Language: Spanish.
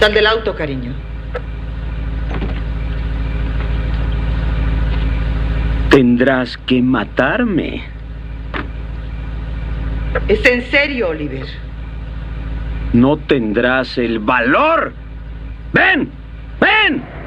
Sal del auto, cariño. Tendrás que matarme. ¿Es en serio, Oliver? No tendrás el valor. ¡Ven! ¡Ven!